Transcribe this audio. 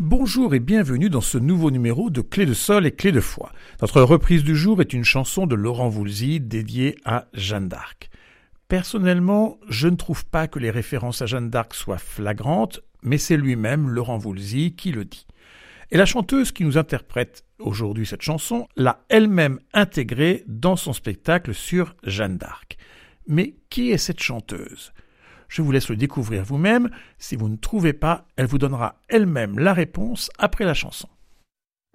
Bonjour et bienvenue dans ce nouveau numéro de Clé de Sol et Clé de Foi. Notre reprise du jour est une chanson de Laurent Voulzy dédiée à Jeanne d'Arc. Personnellement, je ne trouve pas que les références à Jeanne d'Arc soient flagrantes, mais c'est lui-même, Laurent Voulzy, qui le dit. Et la chanteuse qui nous interprète aujourd'hui cette chanson l'a elle-même intégrée dans son spectacle sur Jeanne d'Arc. Mais qui est cette chanteuse ? Je vous laisse le découvrir vous-même. Si vous ne trouvez pas, elle vous donnera elle-même la réponse après la chanson.